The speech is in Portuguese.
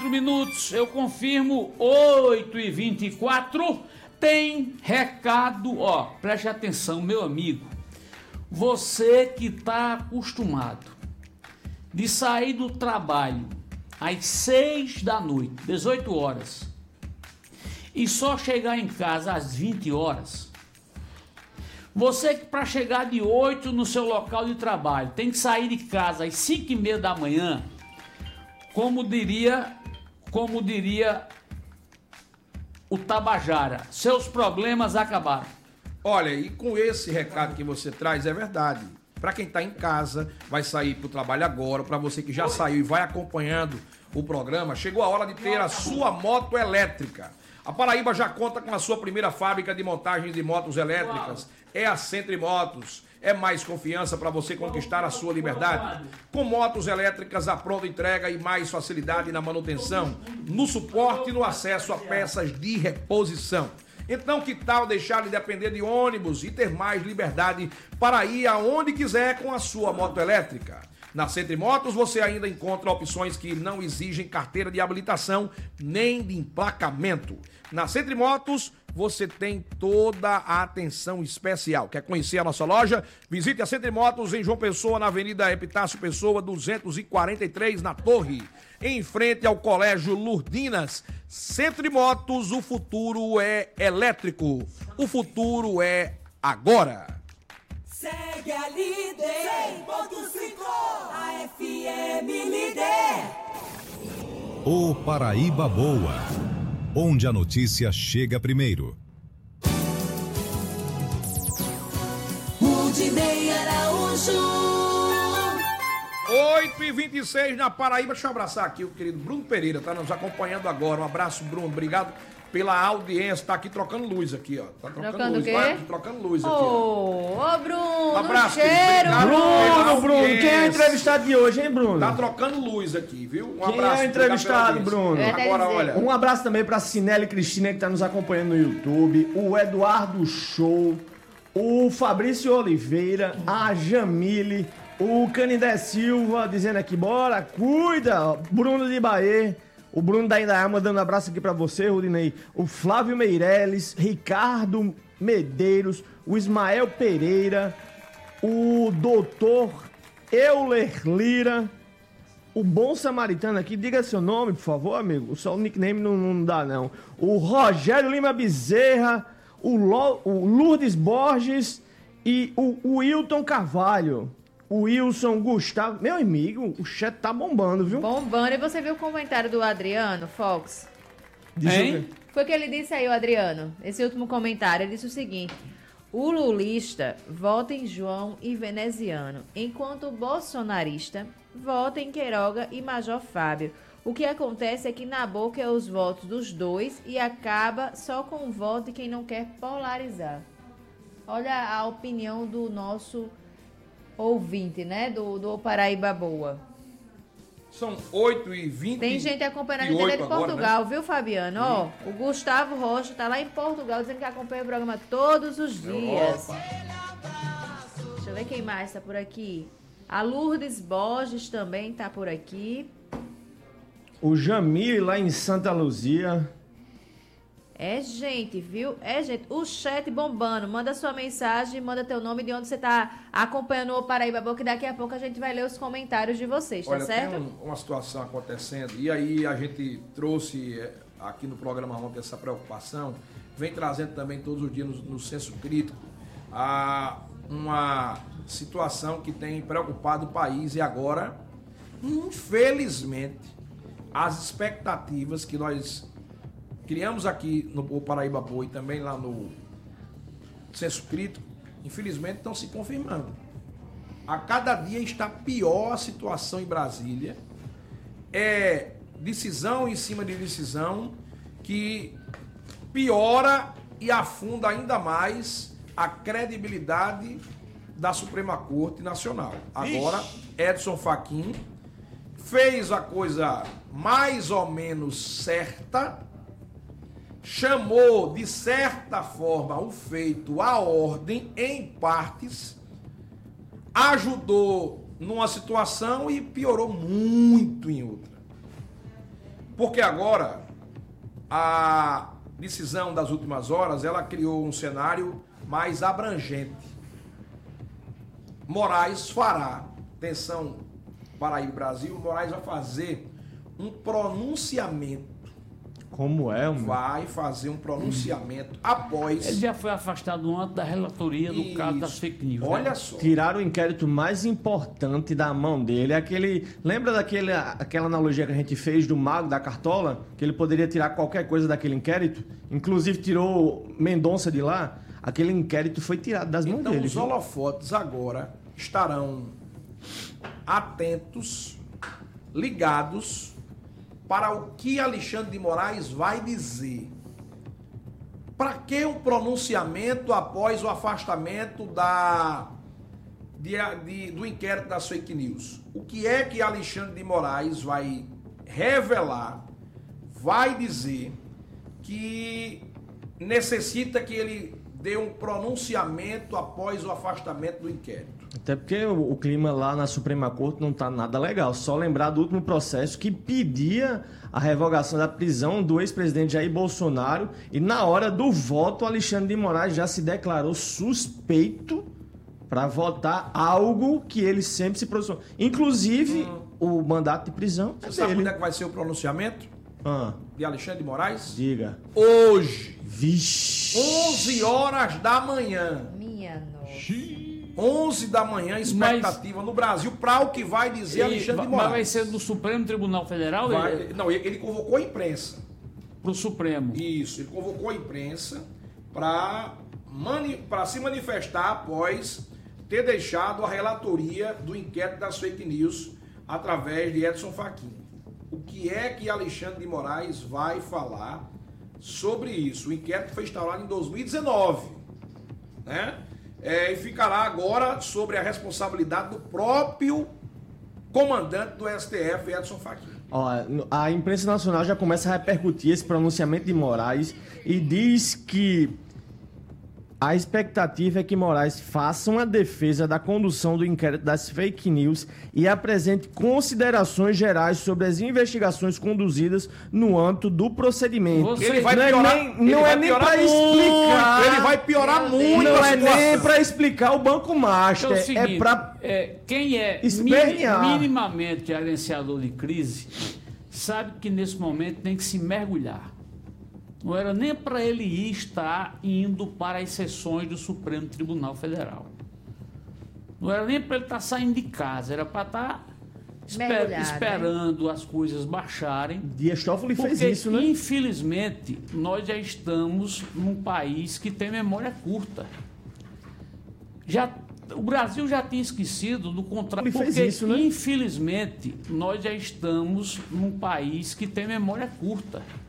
minutos, eu confirmo, 8h24. Tem recado, ó, preste atenção, meu amigo. Você que está acostumado de sair do trabalho às 6 da noite, 18 horas, e só chegar em casa às 20 horas, você que para chegar de 8 no seu local de trabalho tem que sair de casa às 5h30 da manhã, como diria o Tabajara, seus problemas acabaram. Olha, e com esse recado que você traz, é verdade. Para quem está em casa, vai sair para o trabalho agora, para você que já saiu e vai acompanhando o programa, chegou a hora de ter a sua moto elétrica. A Paraíba já conta com a sua primeira fábrica de montagem de motos elétricas. É a Centro Motos. É mais confiança para você conquistar a sua liberdade. Com motos elétricas, a pronta entrega e mais facilidade na manutenção, no suporte e no acesso a peças de reposição. Então, que tal deixar de depender de ônibus e ter mais liberdade para ir aonde quiser com a sua moto elétrica? Na Centro Motos você ainda encontra opções que não exigem carteira de habilitação nem de emplacamento. Na Centro Motos você tem toda a atenção especial. Quer conhecer a nossa loja? Visite a Centro Motos em João Pessoa, na Avenida Epitácio Pessoa, 243, na Torre, em frente ao Colégio Lourdinas. Centro Motos, o futuro é elétrico. O futuro é agora. Segue a líder 100.5, a FM líder. O Paraíba Boa, onde a notícia chega primeiro. Rudinei Araújo. 8h26 na Paraíba. Deixa eu abraçar aqui o querido Bruno Pereira, tá nos acompanhando agora. Um abraço, Bruno. Obrigado pela audiência. Tá aqui trocando luz aqui, ó. Tá trocando luz. O quê? Tá trocando luz aqui, ó. Ô, Bruno, um abraço, cheiro. Bruno, quem é o entrevistado de hoje, hein, Bruno? Tá trocando luz aqui, viu? Um abraço. Quem é o entrevistado, Bruno? Agora, olha. Um abraço também pra Cinele Cristina, que tá nos acompanhando no YouTube, o Eduardo Show, o Fabrício Oliveira, a Jamile, o Canindé Silva, dizendo aqui, bora, cuida, Bruno de Bahia. O Bruno da Indaiá mandando um abraço aqui pra você, Rudinei. O Flávio Meirelles, Ricardo Medeiros, o Ismael Pereira, o doutor Euler Lira, o Bom Samaritano aqui, diga seu nome, por favor, amigo. Só o nickname não dá, não. O Rogério Lima Bezerra, o Lourdes Borges e o Wilton Carvalho. O Wilson, Gustavo, meu amigo, o chat tá bombando, viu? Bombando. E você viu o comentário do Adriano, Fox? Hein? Foi o que ele disse aí, o Adriano. Esse último comentário, ele disse o seguinte: o lulista vota em João e Veneziano, enquanto o bolsonarista vota em Queiroga e Major Fábio. O que acontece é que na boca é os votos dos dois e acaba só com o voto de quem não quer polarizar. Olha a opinião do nosso ouvinte, né? Do Paraíba Boa. São 8h20. Tem gente acompanhando a gente até de Portugal, agora, né? Viu, Fabiano? Ó, o Gustavo Rocha tá lá em Portugal dizendo que acompanha o programa todos os dias. Opa. Deixa eu ver quem mais tá por aqui. A Lourdes Borges também tá por aqui. O Jamil lá em Santa Luzia. É gente, viu? É gente. O chat bombando. Manda sua mensagem, manda teu nome de onde você tá acompanhando o Paraíba Boa, que daqui a pouco a gente vai ler os comentários de vocês, tá Olha, certo? Tem uma situação acontecendo, e aí a gente trouxe aqui no programa ontem essa preocupação, vem trazendo também todos os dias no Senso Crítico uma situação que tem preocupado o país, e agora, infelizmente, as expectativas que nós criamos aqui no Paraíba Boa e também lá no Senso Crítico, infelizmente estão se confirmando. A cada dia está pior a situação em Brasília. É decisão em cima de decisão que piora e afunda ainda mais a credibilidade da Suprema Corte Nacional. Agora, Edson Fachin fez a coisa mais ou menos certa, chamou, de certa forma, o feito à ordem, em partes, ajudou numa situação e piorou muito em outra. Porque agora a decisão das últimas horas, ela criou um cenário mais abrangente. Moraes fará, atenção, Paraíba e Brasil, Moraes vai fazer um pronunciamento. Como é, mano? Vai fazer um pronunciamento após... Ele já foi afastado antes da relatoria do caso das fake news. Olha né? só. Tiraram o inquérito mais importante da mão dele. Lembra aquela analogia que a gente fez do mago da cartola? Que ele poderia tirar qualquer coisa daquele inquérito? Inclusive tirou Mendonça de lá. Aquele inquérito foi tirado das mãos Então dele. os holofotes agora estarão atentos, ligados para o que Alexandre de Moraes vai dizer. Para que um pronunciamento após o afastamento do inquérito das fake news? O que é que Alexandre de Moraes vai revelar, vai dizer que necessita que ele dê um pronunciamento após o afastamento do inquérito? Até porque o clima lá na Suprema Corte não tá nada legal. Só lembrar do último processo que pedia a revogação da prisão do ex-presidente Jair Bolsonaro e na hora do voto, Alexandre de Moraes já se declarou suspeito para votar algo que ele sempre se posicionou. Inclusive, o mandato de prisão é Você sabe dele. quando é que vai ser o pronunciamento de Alexandre de Moraes? Diga. Hoje, Vixe. 11 horas da manhã. Minha nossa. 11 da manhã, expectativa no Brasil para o que vai dizer Alexandre de Mas Moraes. vai ser do Supremo Tribunal Federal? Não, ele convocou a imprensa. Para o Supremo. Isso, ele convocou a imprensa para se manifestar após ter deixado a relatoria do inquérito das fake news através de Edson Fachin. O que é que Alexandre de Moraes vai falar sobre isso? O inquérito foi instaurado em 2019, né? E ficará agora sobre a responsabilidade do próprio comandante do STF, Edson Fachin. Ó, a imprensa nacional já começa a repercutir esse pronunciamento de Moraes e diz que a expectativa é que Moraes faça uma defesa da condução do inquérito das fake news e apresente considerações gerais sobre as investigações conduzidas no âmbito do procedimento. Você- Ele vai Não é piorar, nem- ele não vai é nem piorar pra muito, explicar. Ele vai piorar Meu muito Deus. Não a é nem situação. para explicar o Banco Então Master, é o seguinte, é para quem é espernear. minimamente gerenciador de crise sabe que nesse momento tem que se mergulhar. Não era nem para ele estar indo para as sessões do Supremo Tribunal Federal. Não era nem para ele estar saindo de casa, era para estar Mergulhar, esperando as coisas baixarem. Dias Toffoli fez Porque, isso, né? infelizmente, nós já estamos num país que tem memória curta. O Brasil já tinha esquecido do contrato. Ele fez Porque, isso, né? infelizmente, nós já estamos num país que tem memória curta.